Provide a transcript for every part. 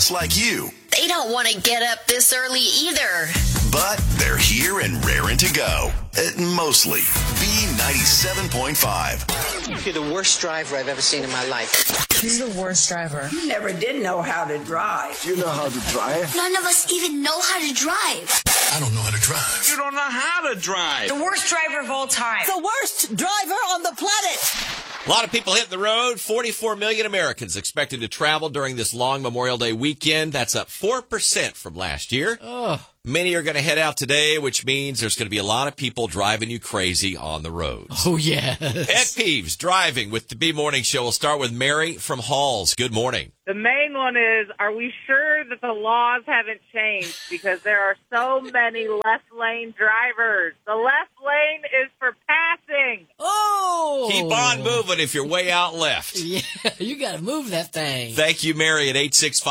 like you. They don't want to get up this early either. But they're here and raring to go. Mostly. B97.5. You're the worst driver I've ever seen in my life. You're the worst driver. You never did know how to drive. Do you know how to drive? None of us even know how to drive. I don't know how to drive. You don't know how to drive. The worst driver of all time. The worst driver on the planet. A lot of people hitting the road. 44 million Americans expected to travel during this long Memorial Day weekend. That's up 4% from last year. Many are going to head out today, which means there's going to be a lot of people driving you crazy on the roads. Oh, yes. Pet peeves driving with the B Morning Show. We'll start with Mary from Halls. Good morning. The main one is, are we sure that the laws haven't changed? Because there are so many left lane drivers. The left lane is for passing. Oh! Keep on moving if you're way out left. Yeah, you got to move that thing. Thank you, Mary, at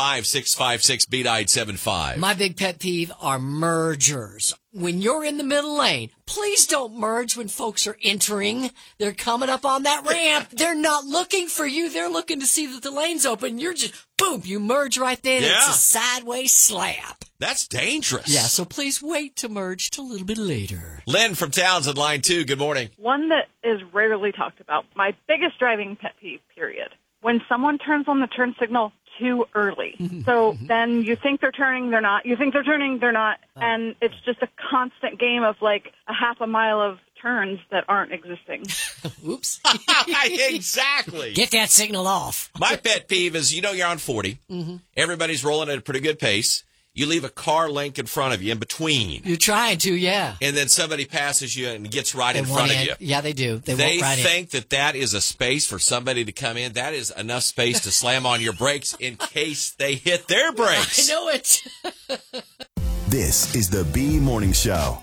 865-656-B975. My big pet peeve are mergers. When you're in the middle lane, please don't merge when folks are entering. They're coming up on that ramp. They're not looking for you. They're looking to see that the lane's open. You're just, boom, you merge right then. Yeah. It's a sideways slap. That's dangerous. Yeah, so please wait to merge till a little bit later. Lynn from Townsend, line 2. Good morning. One that is rarely talked about, my biggest driving pet peeve, period. When someone turns on the turn signal too early. So then you think they're turning, they're not. You think they're turning, they're not. And it's just a constant game of like a half a mile of turns that aren't existing. Oops. Exactly. Get that signal off. My pet peeve is, you're on 40. Everybody's rolling at a pretty good pace. You leave a car link in front of you, in between. You're trying to, yeah. And then somebody passes you and gets right in front of you. Yeah, they do. They They walk right think that is a space for somebody to come in. That is enough space to slam on your brakes in case they hit their brakes. I know it. This is the B Morning Show.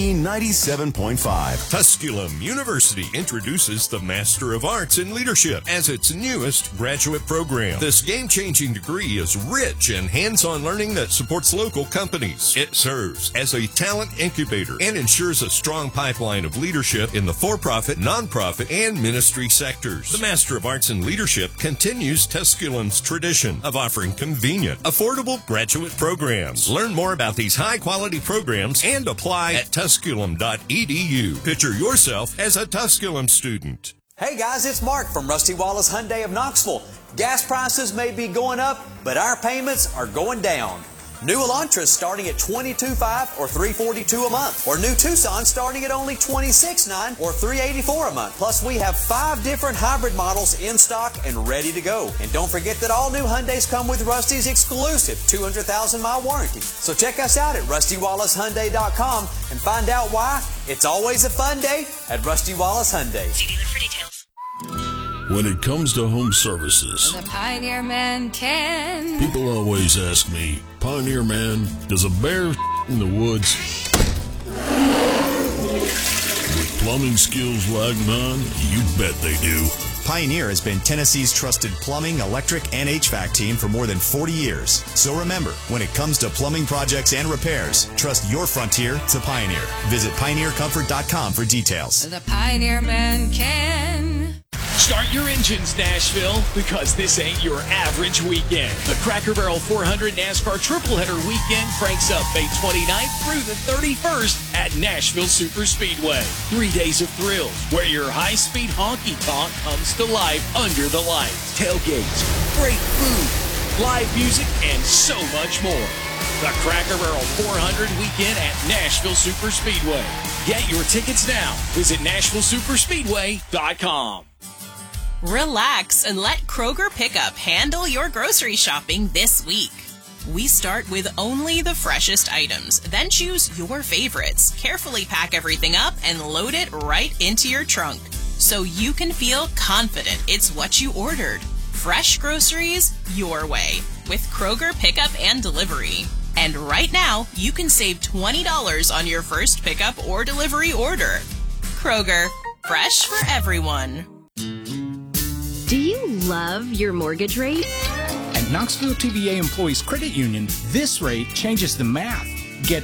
B97.5. Tusculum University introduces the Master of Arts in Leadership as its newest graduate program. This game-changing degree is rich in hands-on learning that supports local companies. It serves as a talent incubator and ensures a strong pipeline of leadership in the for-profit, nonprofit, and ministry sectors. The Master of Arts in Leadership continues Tusculum's tradition of offering convenient, affordable graduate programs. Learn more about these high-quality programs and apply at Tusculum.edu. Picture yourself as a Tusculum student. Hey guys, it's Mark from Rusty Wallace Hyundai of Knoxville. Gas prices may be going up, but our payments are going down. New Elantras starting at $22.5 or $342 a month, or new Tucson starting at only $26.9 or $384 a month. Plus, we have 5 different hybrid models in stock and ready to go. And don't forget that all new Hyundais come with Rusty's exclusive 200,000-mile warranty. So check us out at RustyWallaceHyundai.com and find out why it's always a fun day at Rusty Wallace Hyundai. See dealer for details. When it comes to home services, The Pioneer Man can. people always ask me, Pioneer Man, does a bear in the woods? With plumbing skills like mine, you bet they do. Pioneer has been Tennessee's trusted plumbing, electric, and HVAC team for more than 40 years. So remember, when it comes to plumbing projects and repairs, trust your frontier to Pioneer. Visit pioneercomfort.com for details. The Pioneer Man can. Start your engines, Nashville, because this ain't your average weekend. The Cracker Barrel 400 NASCAR Tripleheader Weekend cranks up May 29th through the 31st at Nashville Super Speedway. 3 days of thrills where your high-speed honky-tonk comes to life under the lights. Tailgates, great food, live music, and so much more. The Cracker Barrel 400 Weekend at Nashville Super Speedway. Get your tickets now. Visit NashvilleSuperspeedway.com. Relax and let Kroger Pickup handle your grocery shopping this week. We start with only the freshest items, then choose your favorites, carefully pack everything up, and load it right into your trunk so you can feel confident it's what you ordered. Fresh groceries your way with Kroger Pickup and Delivery. And right now, you can save $20 on your first pickup or delivery order. Kroger, fresh for everyone. Do you love your mortgage rate? At Knoxville TVA Employees Credit Union, this rate changes the math. Get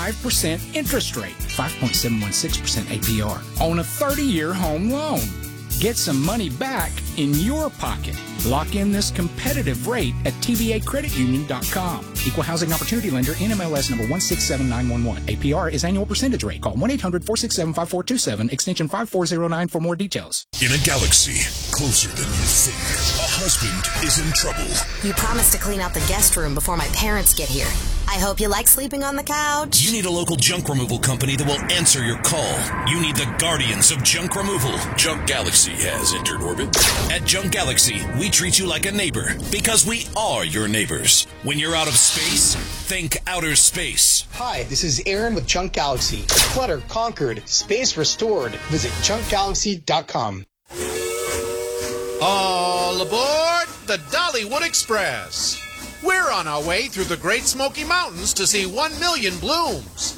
5.5% interest rate, 5.716% APR on a 30-year home loan. Get some money back in your pocket. Lock in this competitive rate at tvacreditunion.com. Equal Housing Opportunity Lender, NMLS number 167911. APR is annual percentage rate. Call 1-800-467-5427, extension 5409 for more details. In a galaxy closer than you think, a husband is in trouble. You promised to clean out the guest room before my parents get here. I hope you like sleeping on the couch. You need a local junk removal company that will answer your call. You need the guardians of junk removal. Junk Galaxy has entered orbit. At Junk Galaxy, we treat you like a neighbor because we are your neighbors. When you're out of space, think outer space. Hi, this is Aaron with Junk Galaxy. Clutter conquered, space restored. Visit junkgalaxy.com. All aboard the Dollywood Express. We're on our way through the Great Smoky Mountains to see 1 million blooms.